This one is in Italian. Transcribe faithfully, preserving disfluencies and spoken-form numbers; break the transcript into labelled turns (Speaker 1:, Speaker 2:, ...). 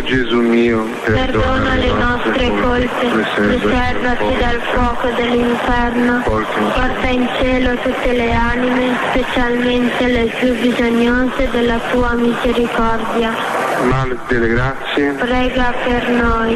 Speaker 1: Gesù mio,
Speaker 2: perdona le nostre colpe, riservati dal fuoco dell'inferno, porta in cielo tutte le anime, specialmente le più bisognose della tua misericordia.
Speaker 1: Madre delle grazie,
Speaker 2: prega per noi.